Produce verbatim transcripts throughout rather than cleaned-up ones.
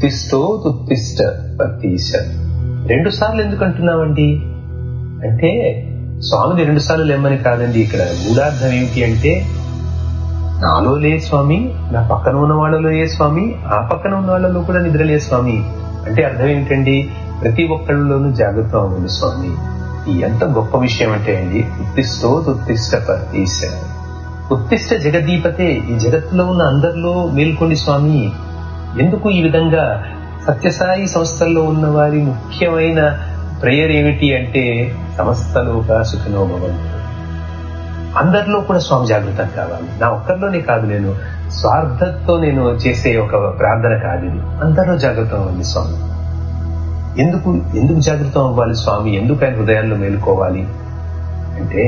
ఉత్తిష్టోత్తిష్ట పతీశ. రెండు సార్లు ఎందుకు అంటున్నామండి అంటే స్వామిని రెండు సార్లు లేమ్మని కాదండి. ఇక్కడ మూడార్థం ఏమిటి అంటే నాలో లే స్వామి, నా పక్కన ఉన్న వాళ్ళలో ఏ స్వామి, ఆ పక్కన ఉన్న వాళ్ళలో కూడా నిద్రలే స్వామి అంటే అర్థం ఏమిటండి? ప్రతి ఒక్కళ్ళలోనూ జాగ్రత్త అవ్వండి స్వామి. ఈ ఎంత గొప్ప విషయం అంటే అండి, ఉత్తిష్టోత్తిష్ట పతీశ. ఉత్తిష్ట జగదీపతే, ఈ జగత్తులో ఉన్న అందరిలో మేల్కొండి స్వామి. ఎందుకు ఈ విధంగా సత్యసాయి సంస్థల్లో ఉన్న వారి ముఖ్యమైన ప్రేయర్ ఏమిటి అంటే సమస్తలోక సుఖినో భవంతు. అందరిలో కూడా స్వామి జాగృతం కావాలి. నా ఒక్కరిలోనే కాదు, నేను స్వార్థంతో నేను చేసే ఒక ప్రార్థన కాదు ఇది. అందరిలో జాగృతం అవ్వాలి స్వామి. ఎందుకు ఎందుకు జాగృతం అవ్వాలి స్వామి? ఎందుకు ఆయన హృదయాల్లో మేలుకోవాలి అంటే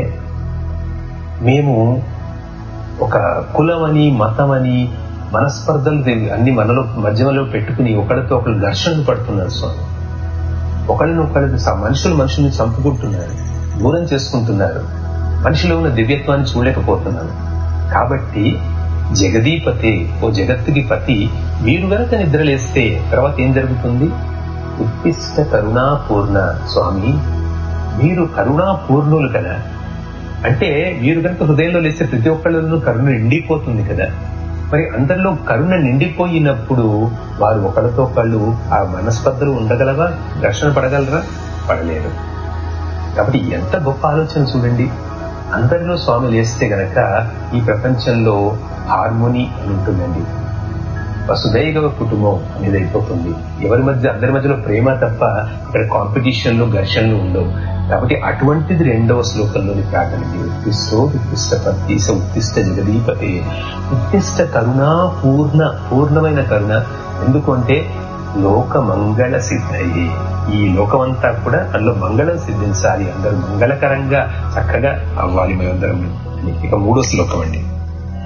మేము ఒక కులమని మతమని మనస్పర్ధలు అన్ని మనలో మధ్యలో పెట్టుకుని ఒకరితో ఒకరు ఘర్షణలు పడుతున్నారు స్వామి. ఒకరిని ఒకరి మనుషులు మనుషుల్ని చంపుకుంటున్నారు, దూరం చేసుకుంటున్నారు, మనిషిలో ఉన్న దివ్యత్వాన్ని చూడలేకపోతున్నారు. కాబట్టి జగదీపతే, ఓ జగత్తుకి పతి, మీరు గనక నిద్రలేస్తే తర్వాత ఏం జరుగుతుంది? ఉత్తిష్ట కరుణాపూర్ణ స్వామి, మీరు కరుణాపూర్ణులు కదా. అంటే మీరు కనుక హృదయంలో లేస్తే ప్రతి ఒక్కళ్ళలో కరుణ నిండిపోతుంది కదా. మరి అందరిలో కరుణ నిండిపోయినప్పుడు వారు ఒకరితో ఒకళ్ళు ఆ మనస్పర్ధలు ఉండగలవా? ఘర్షణ పడగలరా? పడలేరు. కాబట్టి ఎంత గొప్ప ఆలోచన చూడండి. అందరిలో స్వామి లేస్తే గనక ఈ ప్రపంచంలో హార్మోని అని ఉంటుందండి. వసుదైవ కుటుంబం అనేది అయిపోతుంది. ఎవరి మధ్య అందరి మధ్యలో ప్రేమ తప్ప ఇక్కడ కాంపిటీషన్లు ఘర్షణలు ఉండవు. కాబట్టి అటువంటిది రెండవ శ్లోకంలోని ప్రార్థన. ఉత్తిష్టో ఉత్తిష్ట పతీశ ఉత్తిష్ట జగదీపతే. ఉత్తిష్ట కరుణా పూర్ణ, పూర్ణమైన కరుణ. ఎందుకు అంటే లోక మంగళ సిద్ధయ్యే, ఈ లోకమంతా కూడా అందులో మంగళం సిద్ధించాలి, అందరూ మంగళకరంగా చక్కగా అవ్వాలి మేమందరం. ఇక మూడో శ్లోకం అండి.